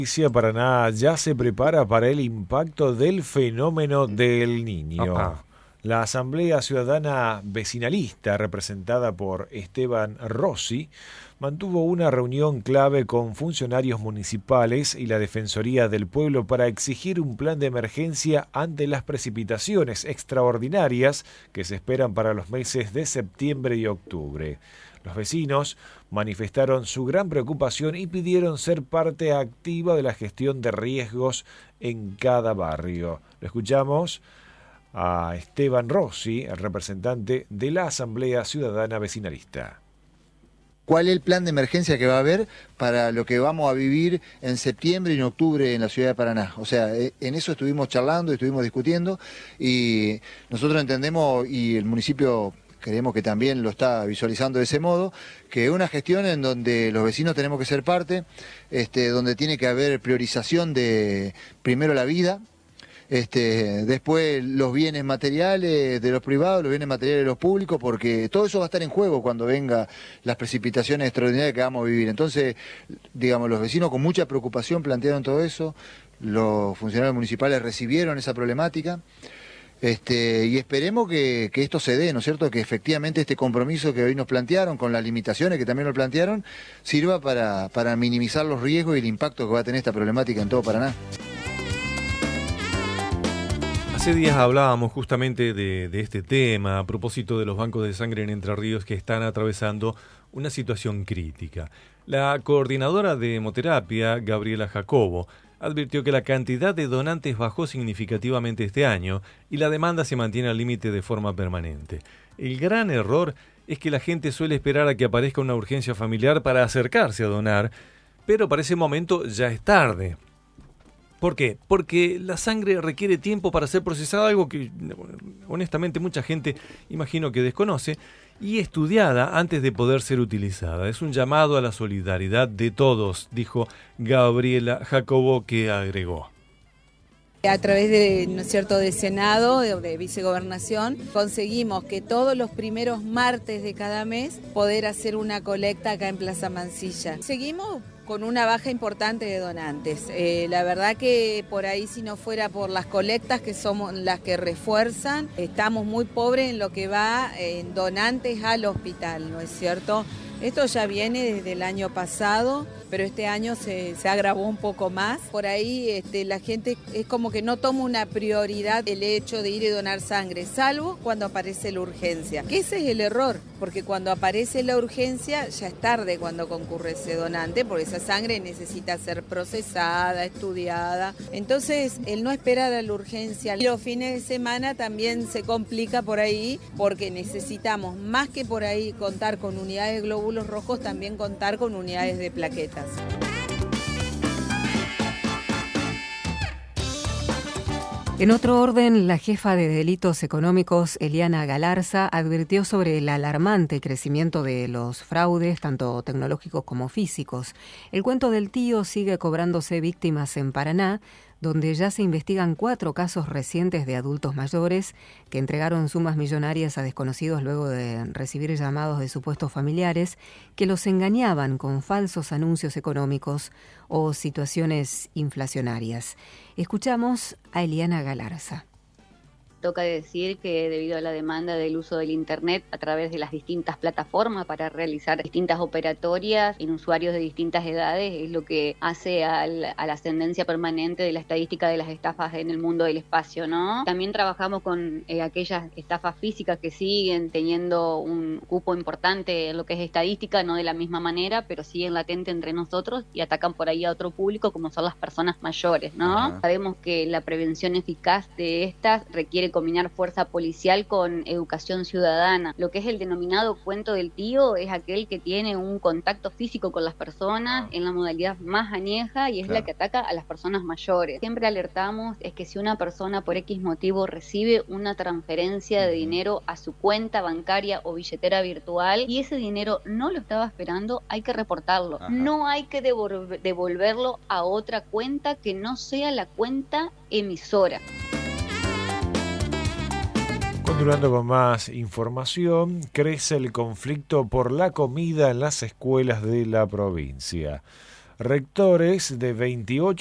Paraná ya se prepara para el impacto del fenómeno del Niño. Ajá. La Asamblea Ciudadana Vecinalista, representada por Esteban Rossi, mantuvo una reunión clave con funcionarios municipales y la Defensoría del Pueblo para exigir un plan de emergencia ante las precipitaciones extraordinarias que se esperan para los meses de septiembre y octubre. Los vecinos manifestaron su gran preocupación y pidieron ser parte activa de la gestión de riesgos en cada barrio. Lo escuchamos a Esteban Rossi, el representante de la Asamblea Ciudadana Vecinalista. ¿Cuál es el plan de emergencia que va a haber para lo que vamos a vivir en septiembre y en octubre en la ciudad de Paraná? O sea, en eso estuvimos charlando, estuvimos discutiendo y nosotros entendemos, y el municipio creemos que también lo está visualizando de ese modo, que es una gestión en donde los vecinos tenemos que ser parte, donde tiene que haber priorización de primero la vida, después los bienes materiales de los privados, los bienes materiales de los públicos, porque todo eso va a estar en juego cuando vengan las precipitaciones extraordinarias que vamos a vivir. Entonces, digamos, los vecinos con mucha preocupación plantearon todo eso, los funcionarios municipales recibieron esa problemática. Y esperemos que esto se dé, ¿no es cierto? Que efectivamente este compromiso que hoy nos plantearon, con las limitaciones que también nos plantearon, sirva para minimizar los riesgos y el impacto que va a tener esta problemática en todo Paraná. Hace días hablábamos justamente de este tema a propósito de los bancos de sangre en Entre Ríos que están atravesando una situación crítica. La coordinadora de hemoterapia, Gabriela Jacobo, advirtió que la cantidad de donantes bajó significativamente este año y la demanda se mantiene al límite de forma permanente. El gran error es que la gente suele esperar a que aparezca una urgencia familiar para acercarse a donar, pero para ese momento ya es tarde. ¿Por qué? Porque la sangre requiere tiempo para ser procesada, algo que honestamente mucha gente imagino que desconoce, y estudiada antes de poder ser utilizada. Es un llamado a la solidaridad de todos, dijo Gabriela Jacobo, que agregó. A través de, ¿no es cierto?, de Senado, de Vicegobernación, conseguimos que todos los primeros martes de cada mes poder hacer una colecta acá en Plaza Mansilla. Seguimos con una baja importante de donantes. La verdad que por ahí, si no fuera por las colectas que somos las que refuerzan, estamos muy pobres en lo que va en donantes al hospital, ¿no es cierto? Esto ya viene desde el año pasado, pero este año se agravó un poco más. Por ahí la gente es como que no toma una prioridad el hecho de ir y donar sangre, salvo cuando aparece la urgencia. Que ese es el error, porque cuando aparece la urgencia ya es tarde cuando concurre ese donante, porque esa sangre necesita ser procesada, estudiada. Entonces, el no esperar a la urgencia. Y los fines de semana también se complica por ahí, porque necesitamos, más que por ahí contar con unidades de glóbulos rojos, también contar con unidades de plaquetas. En otro orden, la jefa de delitos económicos, Eliana Galarza, advirtió sobre el alarmante crecimiento de los fraudes, tanto tecnológicos como físicos. El cuento del tío sigue cobrándose víctimas en Paraná, donde ya se investigan 4 casos recientes de adultos mayores que entregaron sumas millonarias a desconocidos luego de recibir llamados de supuestos familiares que los engañaban con falsos anuncios económicos o situaciones inflacionarias. Escuchamos a Eliana Galarza. Toca decir que debido a la demanda del uso del Internet a través de las distintas plataformas para realizar distintas operatorias en usuarios de distintas edades es lo que hace a la ascendencia permanente de la estadística de las estafas en el mundo del espacio, ¿no? También trabajamos con aquellas estafas físicas que siguen teniendo un cupo importante en lo que es estadística, no de la misma manera, pero siguen latente entre nosotros y atacan por ahí a otro público como son las personas mayores, ¿no? Ajá. Sabemos que la prevención eficaz de estas requiere combinar fuerza policial con educación ciudadana. Lo que es el denominado cuento del tío es aquel que tiene un contacto físico con las personas en la modalidad más añeja y es la que ataca a las personas mayores. Siempre alertamos es que si una persona por X motivo recibe una transferencia de dinero a su cuenta bancaria o billetera virtual y ese dinero no lo estaba esperando, hay que reportarlo. Ajá. No hay que devolverlo a otra cuenta que no sea la cuenta emisora. Continuando con más información, crece el conflicto por la comida en las escuelas de la provincia. rectores de 28